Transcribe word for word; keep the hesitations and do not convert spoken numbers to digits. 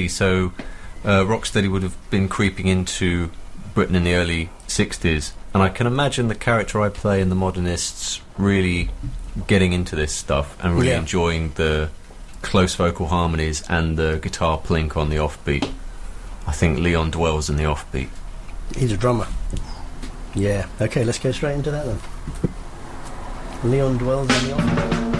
exactly. So uh, Rocksteady would have been creeping into Britain in the early sixties, and I can imagine the character I play in the Modernists really getting into this stuff and really Yeah. enjoying the close vocal harmonies and the guitar plink on the offbeat. I think Leon dwells in the offbeat. He's a drummer. Yeah. Okay, let's go straight into that then. Leon dwells in the offbeat.